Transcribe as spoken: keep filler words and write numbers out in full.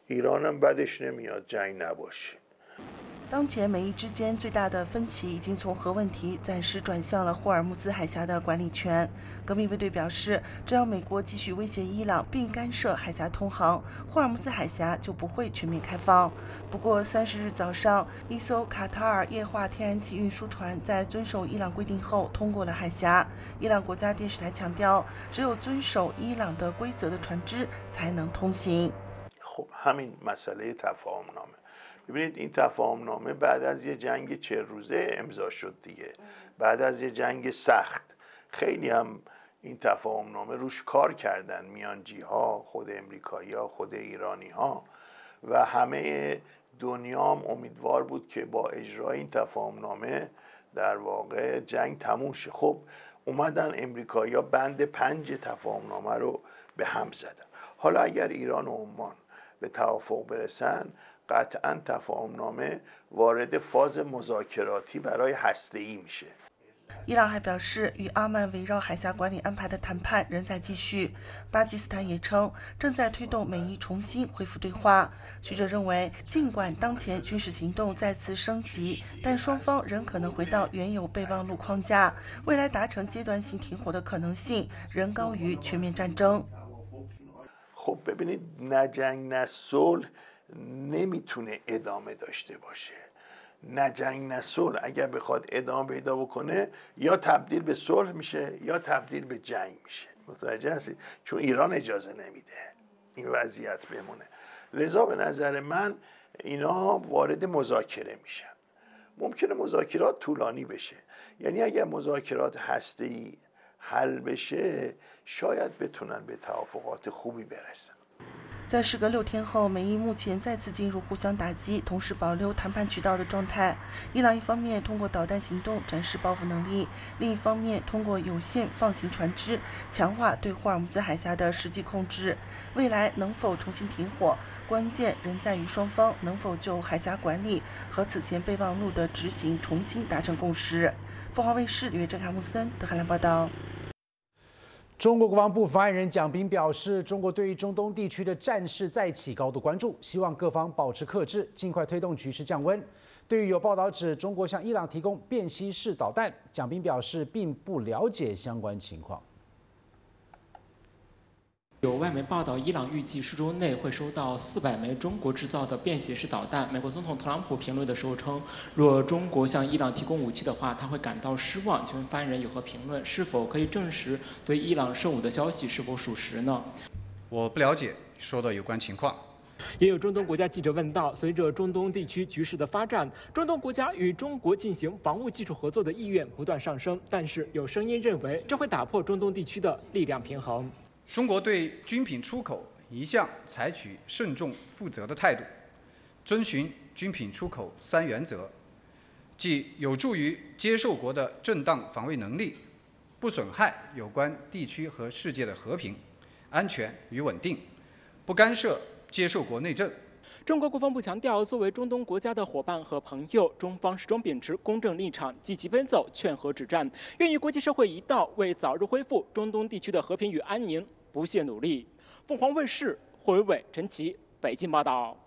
ایرانم بدش نمیاد جنگ نباشه。 当前美伊之间最大的分歧已经从核问题暂时转向了霍尔木兹海峡的管理权。革命卫队表示，只要美国继续威胁伊朗并干涉海峡通航，霍尔木兹海峡就不会全面开放。不过，三十日早上，一艘卡塔尔液化天然气运输船在遵守伊朗规定后通过了海峡。伊朗国家电视台强调，只有遵守伊朗的规则的船只才能通行。 خب همین مسئله تفاهمنامه ببینید این تفاهمنامه بعد از یه جنگ چهل روزه امضا شد دیگه بعد از یه جنگ سخت خیلی هم این تفاهمنامه روش کار کردن میانجی ها خود امریکایی ها خود ایرانی ها و همه دنیا هم امیدوار بود که با اجرای این تفاهمنامه در واقع جنگ تموم شه. خب اومدن امریکایی ها بند پنج تفاهمنامه رو به هم زدن. حالا اگر ایران و عمان به توافق برسن قطعا تفاهمنامه وارد فاز مذاکراتی برای هسته‌ای میشه。 伊朗还表示，与阿曼围绕海峡管理安排的谈判仍在继续。巴基斯坦也称，正在推动美伊重新恢复对话。学者认为，尽管当前军事行动再次升级，但双方仍可能回到原有备忘录框架，未来达成阶段性停火的可能性仍高于全面战争。 خب ببینید نه جنگ نه صلح نمیتونه ادامه داشته باشه. نه جنگ نه صلح اگر بخواد ادامه پیدا بکنه یا تبدیل به صلح میشه یا تبدیل به جنگ میشه. متوجه هستید؟ چون ایران اجازه نمیده این وضعیت بمونه. لذا به نظر من اینا وارد مذاکره میشن. ممکنه مذاکرات طولانی بشه. یعنی اگر مذاکرات هسته‌ای حل بشه شاید بتونن به توافقات خوبی برسن。 在时隔六天后，美伊目前再次进入互相打击、同时保留谈判渠道的状态。伊朗一方面通过导弹行动展示报复能力，另一方面通过有限放行船只，强化对霍尔木兹海峡的实际控制。未来能否重新停火，关键仍在于双方能否就海峡管理和此前备忘录的执行重新达成共识。凤凰卫视李月珍、卡木森德海兰报道。 中国国防部发言人蒋斌表示，中国对于中东地区的战事再起高度关注，希望各方保持克制，尽快推动局势降温。对于有报道指中国向伊朗提供便携式导弹，蒋斌表示并不了解相关情况。 有外媒报道，伊朗预计数周内会收到四百枚中国制造的便携式导弹。美国总统特朗普评论的时候称，若中国向伊朗提供武器的话，他会感到失望。请问发言人有何评论？是否可以证实对伊朗售武的消息是否属实呢？ 我不了解说的有关情况。 也有中东国家记者问到，随着中东地区局势的发展，中东国家与中国进行防务技术合作的意愿不断上升，但是有声音认为这会打破中东地区的力量平衡。 中国对军品出口一向采取慎重负责的态度，遵循军品出口三原则，即有助于接受国的正当防卫能力，不损害有关地区和世界的和平、安全与稳定，不干涉接受国内政。 中国国防部强调，作为中东国家的伙伴和朋友，中方始终秉持公正立场，积极奔走，劝和止战，愿与国际社会一道，为早日恢复中东地区的和平与安宁不懈努力。凤凰卫视霍伟伟、陈琦北京报道。